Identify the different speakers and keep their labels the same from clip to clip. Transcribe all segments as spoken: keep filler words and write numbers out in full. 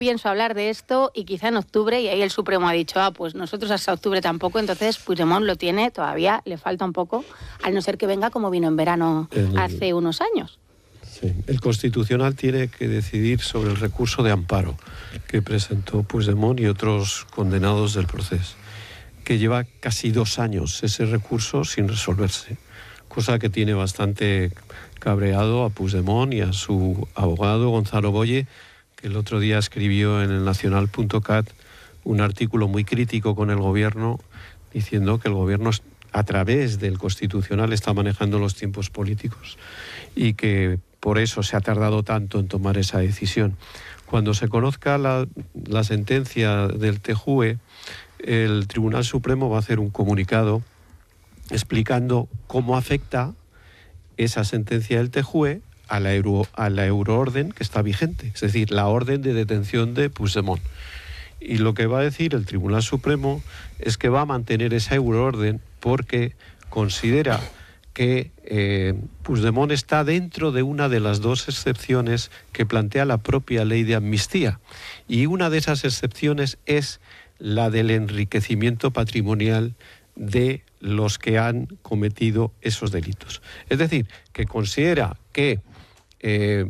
Speaker 1: pienso hablar de esto y quizá en octubre, y ahí el Supremo ha dicho, ah, pues nosotros hasta octubre tampoco, entonces Puigdemont lo tiene, todavía le falta un poco, al no ser que venga como vino en verano el, hace unos años.
Speaker 2: Sí. El Constitucional tiene que decidir sobre el recurso de amparo que presentó Puigdemont y otros condenados del proceso, que lleva casi dos años ese recurso sin resolverse, cosa que tiene bastante cabreado a Puigdemont y a su abogado Gonzalo Boye, que el otro día escribió en el nacional punto cat un artículo muy crítico con el gobierno, diciendo que el gobierno a través del Constitucional está manejando los tiempos políticos y que por eso se ha tardado tanto en tomar esa decisión. Cuando se conozca la, la sentencia del T J U E, el Tribunal Supremo va a hacer un comunicado explicando cómo afecta esa sentencia del T J U E a la, euro, a la euroorden que está vigente, es decir, la orden de detención de Puigdemont. Y lo que va a decir el Tribunal Supremo es que va a mantener esa euroorden porque considera que eh, Puigdemont está dentro de una de las dos excepciones que plantea la propia ley de amnistía. Y una de esas excepciones es la del enriquecimiento patrimonial de los que han cometido esos delitos. Es decir, que considera que eh,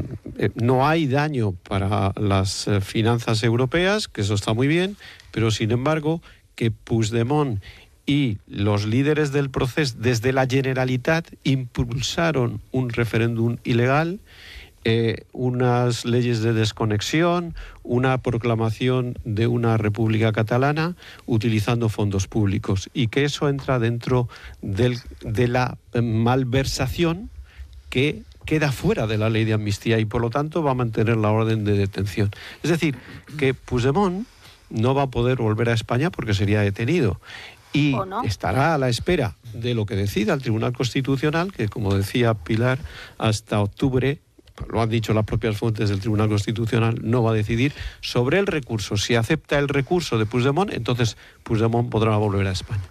Speaker 2: no hay daño para las finanzas europeas, que eso está muy bien, pero sin embargo que Puigdemont y los líderes del proceso desde la Generalitat impulsaron un referéndum ilegal, eh, unas leyes de desconexión, una proclamación de una república catalana utilizando fondos públicos, y que eso entra dentro del, de la malversación que queda fuera de la ley de amnistía y por lo tanto va a mantener la orden de detención. Es decir, que Puigdemont no va a poder volver a España porque sería detenido y no estará a la espera de lo que decida el Tribunal Constitucional, que como decía Pilar, hasta octubre, lo han dicho las propias fuentes del Tribunal Constitucional, no va a decidir sobre el recurso. Si acepta el recurso de Puigdemont, entonces Puigdemont podrá volver a España.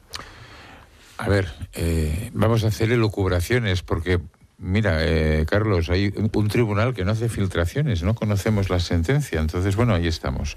Speaker 3: A ver, eh, vamos a hacer elucubraciones porque... Mira, eh, Carlos, hay un, un tribunal que no hace filtraciones, no conocemos la sentencia, entonces, bueno, ahí estamos.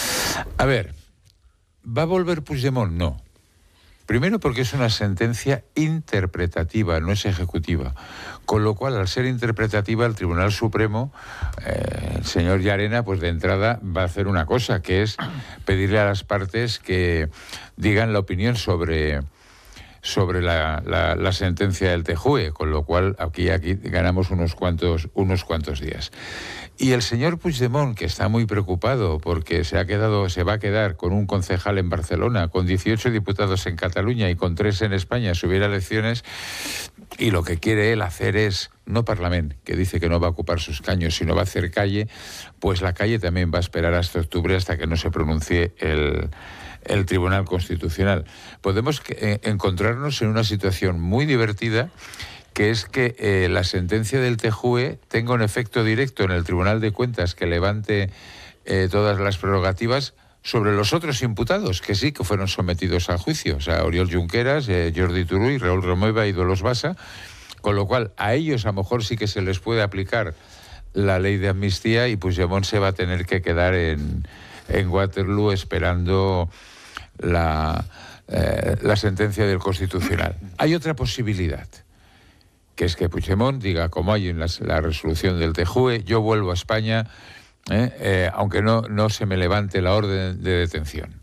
Speaker 3: A ver, ¿va a volver Puigdemont? No. Primero porque es una sentencia interpretativa, no es ejecutiva. Con lo cual, al ser interpretativa, el Tribunal Supremo, eh, el señor Llarena, pues de entrada va a hacer una cosa, que es pedirle a las partes que digan la opinión sobre... sobre la, la, la sentencia del T J U E, con lo cual aquí, aquí ganamos unos cuantos, unos cuantos días. Y el señor Puigdemont, que está muy preocupado porque se ha quedado, se va a quedar con un concejal en Barcelona, con dieciocho diputados en Cataluña y con tres en España si hubiera elecciones, y lo que quiere él hacer es, no Parlamento, que dice que no va a ocupar sus escaños, sino va a hacer calle, pues la calle también va a esperar hasta octubre hasta que no se pronuncie el... el Tribunal Constitucional. Podemos eh, encontrarnos en una situación muy divertida, que es que eh, la sentencia del T J U E tenga un efecto directo en el Tribunal de Cuentas que levante eh, todas las prerrogativas sobre los otros imputados, que sí que fueron sometidos a juicio, o sea, Oriol Junqueras, eh, Jordi Turull, Raúl Romeva y Dolors Bassa, con lo cual a ellos a lo mejor sí que se les puede aplicar la ley de amnistía y Puigdemont se va a tener que quedar en, en Waterloo esperando la, eh, la sentencia del Constitucional. Hay otra posibilidad, que es que Puigdemont diga, como hay en la, la resolución del T J U E, yo vuelvo a España, eh, eh, aunque no, no se me levante la orden de detención.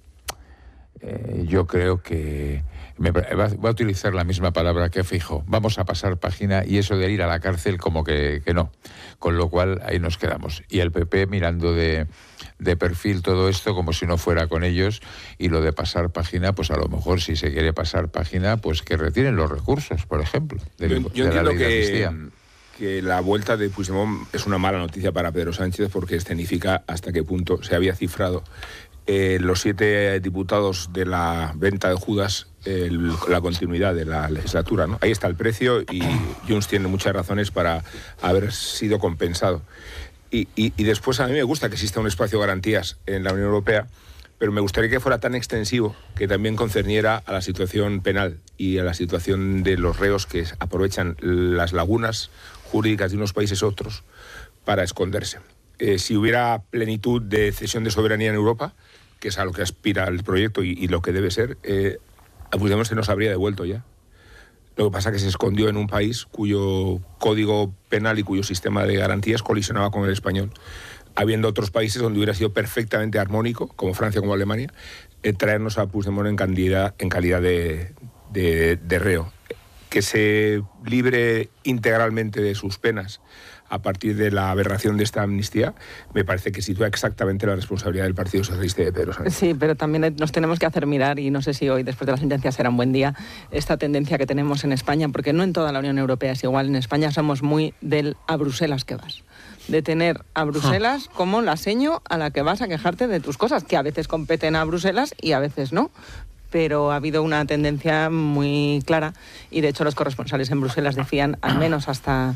Speaker 3: Eh, yo creo que me, va, va a utilizar la misma palabra que Feijóo. Vamos a pasar página y eso de ir a la cárcel como que, que no. Con lo cual ahí nos quedamos. Y el P P mirando de... de perfil todo esto como si no fuera con ellos, y lo de pasar página, pues a lo mejor si se quiere pasar página, pues que retiren los recursos, por ejemplo, de,
Speaker 4: yo, yo
Speaker 3: de la ley
Speaker 4: que,
Speaker 3: de amnistía.
Speaker 4: Que la vuelta de Puigdemont es una mala noticia para Pedro Sánchez porque escenifica hasta qué punto se había cifrado eh, los siete diputados de la venta de Judas, el, la continuidad de la legislatura, ¿no? Ahí está el precio y Junts tiene muchas razones para haber sido compensado. Y, y, y después a mí me gusta que exista un espacio de garantías en la Unión Europea, pero me gustaría que fuera tan extensivo que también concerniera a la situación penal y a la situación de los reos que aprovechan las lagunas jurídicas de unos países a otros para esconderse. eh, si hubiera plenitud de cesión de soberanía en Europa, que es a lo que aspira el proyecto y, y lo que debe ser, eh, a Puigdemont se nos habría devuelto ya. Lo que pasa es que se escondió en un país cuyo código penal y cuyo sistema de garantías colisionaba con el español, habiendo otros países donde hubiera sido perfectamente armónico, como Francia, como Alemania, eh, traernos a Puigdemont en calidad, en calidad de, de, de reo. Que se libre integralmente de sus penas a partir de la aberración de esta amnistía, me parece que sitúa exactamente la responsabilidad del Partido Socialista y de Pedro Sánchez.
Speaker 5: Sí, pero también nos tenemos que hacer mirar, y no sé si hoy, después de la sentencia, será un buen día, esta tendencia que tenemos en España, porque no en toda la Unión Europea es igual. En España somos muy del a Bruselas que vas. De tener a Bruselas como la seño a la que vas a quejarte de tus cosas, que a veces competen a Bruselas y a veces no. Pero ha habido una tendencia muy clara, y de hecho los corresponsales en Bruselas decían, al menos hasta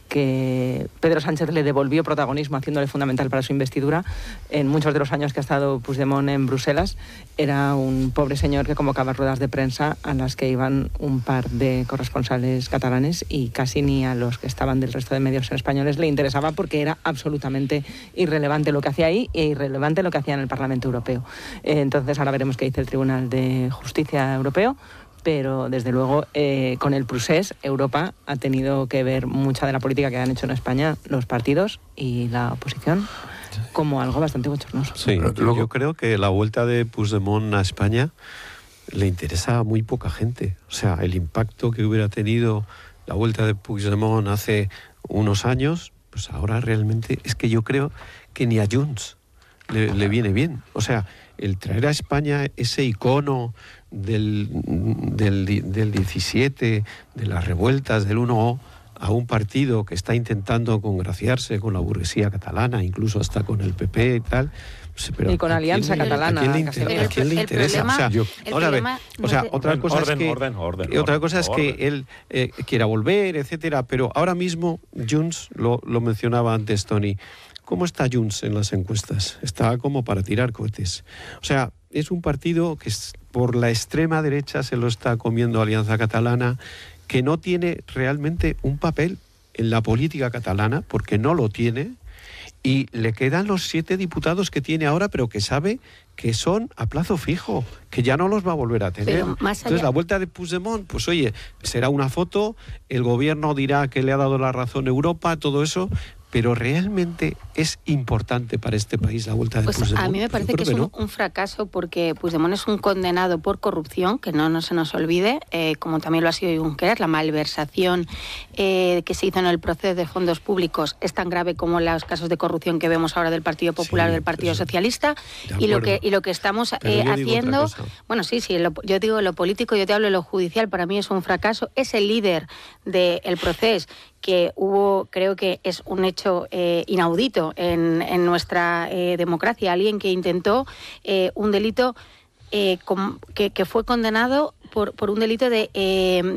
Speaker 5: que Pedro Sánchez le devolvió protagonismo, haciéndole fundamental para su investidura, en muchos de los años que ha estado Puigdemont en Bruselas, era un pobre señor que convocaba ruedas de prensa a las que iban un par de corresponsales catalanes, y casi ni a los que estaban del resto de medios españoles le interesaba, porque era absolutamente irrelevante lo que hacía ahí e irrelevante lo que hacía en el Parlamento Europeo. Entonces ahora veremos qué dice el Tribunal de Justicia Europeo, pero desde luego eh, con el procés Europa ha tenido que ver mucha de la política que han hecho en España los partidos y la oposición como algo bastante bochornoso.
Speaker 2: Sí, yo, yo creo que la vuelta de Puigdemont a España le interesa a muy poca gente. O sea, el impacto que hubiera tenido la vuelta de Puigdemont hace unos años, pues ahora realmente es que yo creo que ni a Junts le, le viene bien. O sea, el traer a España ese icono del, del, del diecisiete, de las revueltas del uno a un partido que está intentando congraciarse con la burguesía catalana, incluso hasta con el P P y tal. Pero
Speaker 5: y con Alianza Catalana.
Speaker 2: ¿A quién le, inter ¿a quién le interesa?
Speaker 1: Problema,
Speaker 2: o sea, yo, ahora ver, o sea, otra cosa
Speaker 6: orden,
Speaker 2: es que,
Speaker 6: orden, orden,
Speaker 2: otra
Speaker 6: orden,
Speaker 2: cosa es
Speaker 6: orden.
Speaker 2: que él eh, quiera volver, etcétera, pero ahora mismo Junts, lo, lo mencionaba antes Tony, ¿cómo está Junts en las encuestas? Está como para tirar cohetes. O sea, es un partido que es, por la extrema derecha se lo está comiendo Alianza Catalana, que no tiene realmente un papel en la política catalana, porque no lo tiene, y le quedan los siete diputados que tiene ahora, pero que sabe que son a plazo fijo, que ya no los va a volver a tener. Entonces, allá... la vuelta de Puigdemont, pues oye, será una foto, el gobierno dirá que le ha dado la razón a Europa, todo eso, pero realmente es importante para este país la vuelta de
Speaker 1: pues
Speaker 2: Puigdemont.
Speaker 1: A mí me parece que es un, no. un fracaso, porque Puigdemont es un condenado por corrupción, que no, no se nos olvide, eh, como también lo ha sido Junqueras. La malversación eh, que se hizo en el proceso de fondos públicos es tan grave como los casos de corrupción que vemos ahora del Partido Popular sí, o del Partido eso. Socialista. Y lo, que, y lo que estamos eh, haciendo... Bueno, sí, sí, lo, yo digo lo político, yo te hablo de lo judicial, para mí es un fracaso. Es el líder del proceso, que hubo, creo que es un hecho eh, inaudito en, en nuestra eh, democracia, alguien que intentó eh, un delito eh, com, que, que fue condenado por, por un delito de eh,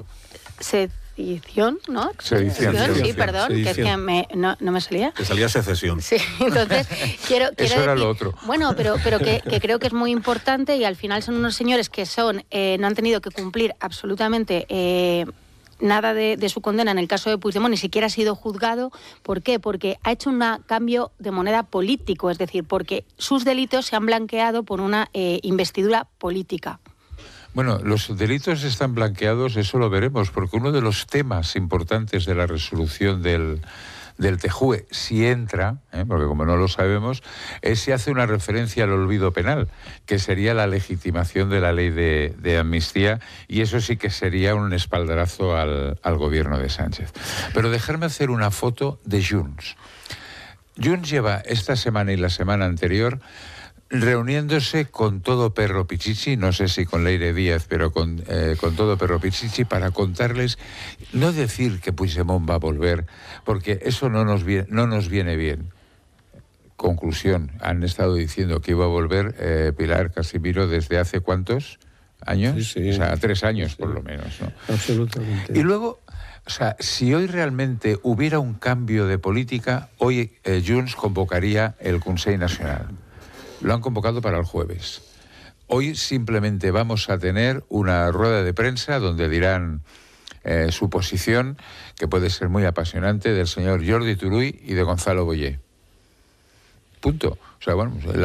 Speaker 1: sedición, ¿no?
Speaker 3: Sedición,
Speaker 1: sedición, sí, perdón, sedición. Que es que me, no, no me salía.
Speaker 6: Que salía secesión.
Speaker 1: Sí, entonces quiero, quiero
Speaker 3: Eso
Speaker 1: era
Speaker 3: decir, lo otro.
Speaker 1: Bueno, pero, pero que, que creo que es muy importante, y al final son unos señores que son eh, no han tenido que cumplir absolutamente... Eh, nada de, de su condena en el caso de Puigdemont, ni siquiera ha sido juzgado. ¿Por qué? Porque ha hecho un cambio de moneda político, es decir, porque sus delitos se han blanqueado por una eh, investidura política.
Speaker 3: Bueno, los delitos están blanqueados, eso lo veremos, porque uno de los temas importantes de la resolución del... del T J U E, si entra, ¿eh? porque como no lo sabemos, es si hace una referencia al olvido penal, que sería la legitimación de la ley de, de amnistía, y eso sí que sería un espaldarazo al, al gobierno de Sánchez. Pero dejarme hacer una foto de Junts. Junts lleva esta semana y la semana anterior reuniéndose con todo perro pichichi, no sé si con Leire Díaz, pero con, eh, con todo perro pichichi, para contarles, no decir que Puigdemont va a volver, porque eso no nos viene, no nos viene bien. Conclusión, han estado diciendo que iba a volver eh, Pilar Casimiro desde hace ¿cuántos años? Sí, sí. O sea, tres años sí, por lo menos, ¿no?
Speaker 2: Absolutamente.
Speaker 3: Y luego, o sea, si hoy realmente hubiera un cambio de política, hoy eh, Junts convocaría el Consell Nacional. Lo han convocado para el jueves. Hoy simplemente vamos a tener una rueda de prensa donde dirán eh, su posición, que puede ser muy apasionante, del señor Jordi Turull y de Gonzalo Boyer. Punto. O sea, bueno, la